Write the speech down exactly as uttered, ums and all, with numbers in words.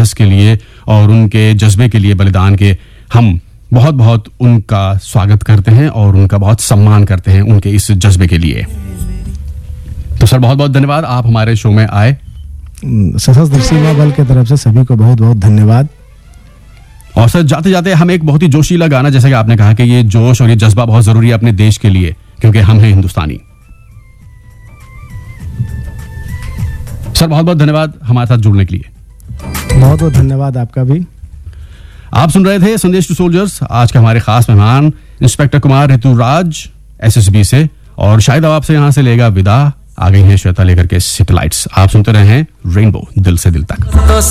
साहस के लिए और उनके जज्बे के लिए बलिदान के हम बहुत बहुत उनका स्वागत करते हैं और उनका बहुत सम्मान करते हैं उनके इस जज्बे के लिए। तो सर बहुत बहुत धन्यवाद, आप हमारे शो में आए। सशस्त्र सीमा बल की तरफ से सभी को बहुत बहुत धन्यवाद। और सर जाते जाते हम एक बहुत ही जोशीला गाना, जैसे कि आपने कहा कि ये जोश और ये जज्बा बहुत जरूरी है अपने देश के लिए, क्योंकि हम हैं हिंदुस्तानी। सर बहुत बहुत धन्यवाद हमारे साथ जुड़ने के लिए। बहुत बहुत धन्यवाद आपका भी। आप सुन रहे थे संदेश टू सोल्जर्स। आज के हमारे खास मेहमान इंस्पेक्टर कुमार ऋतुराज एसएसबी से, और शायद अब आपसे यहां से लेगा विदा। आ गई हैं श्वेता लेकर के सैटेलाइट्स। आप सुनते रहे हैं रेनबो दिल से दिल तक।